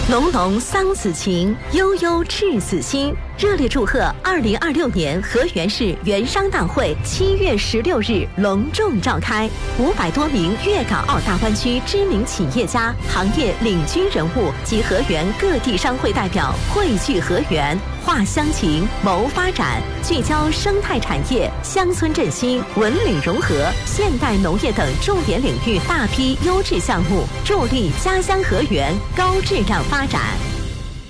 浓浓桑梓情，悠悠赤子心。热烈祝贺2026年河源市原商大会7月16日隆重召开，500多名粤港澳大湾区知名企业家、行业领军人物及河源各地商会代表汇聚河源，话乡情，谋发展，聚焦生态产业、乡村振兴、文旅融合、现代农业等重点领域大批优质项目，助力家乡河源高质量发展。